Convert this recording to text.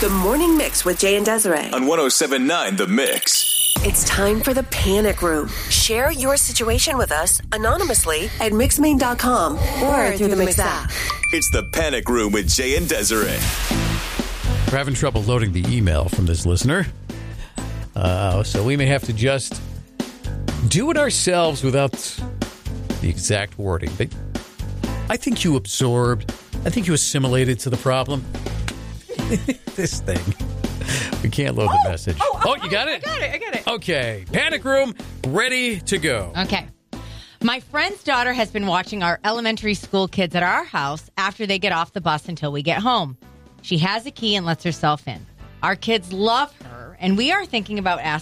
The Morning Mix with Jay and Desiree. On 107.9 The Mix. It's time for the Panic Room. Share your situation with us anonymously at Mixmain.com or through the Mix app. It's the Panic Room with Jay and Desiree. We're having trouble loading the email from this listener. So we may have to just do it ourselves without the exact wording. But I think you assimilated to the problem. This thing. We can't load the message. You got it? I got it. Okay. Panic Room, ready to go. Okay. My friend's daughter has been watching our elementary school kids at our house after they get off the bus until we get home. She has a key and lets herself in. Our kids love her, and we are thinking about asking